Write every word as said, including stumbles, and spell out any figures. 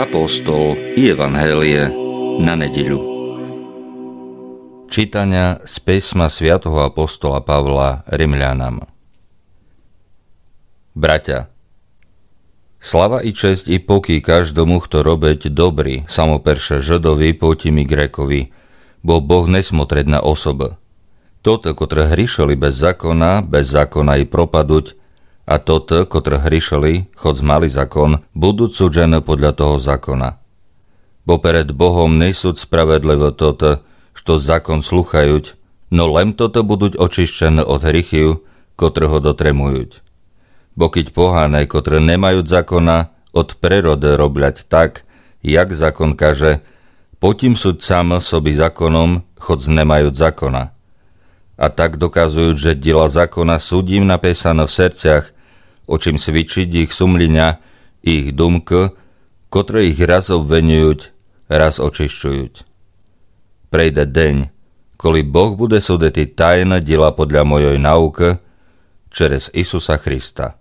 Apoštol i Evanhélie na nedeľu. Čítania z písma svätého apoštola Pavla Rimľanom. Bratia, slava i česť i poký každomu, kto robeť dobrý, samoperše Žodovi, potom i Grékovi, bo Boh nesmotreť na osobu. Toto, kotre hrišeli bez zákona, bez zákona i propaduť, a toto, kotre hrišeli, chod mali zákon, budú súdžené podľa toho zákona. Bo pred Bohom nejsúd spravedlivo toto, što zákon sluchajuť, no len toto budú očištené od hrichiv, kotre ho dotremujuť. Bo keď pohané, kotre nemajú zákona, od prírody robľať tak, jak zákon kaže, potím súd sám sobi zákonom, chod nemajú zákona. A tak dokazujú, že diela zákona súdím napísané v srdciach, o čím svičiť ich sumliňa, ich dumk, ktoré ich raz obveňujú, raz očišťujú. Prejde deň, koli Boh bude súdiť tajné diela podľa mojej nauky, čerez Isusa Krista.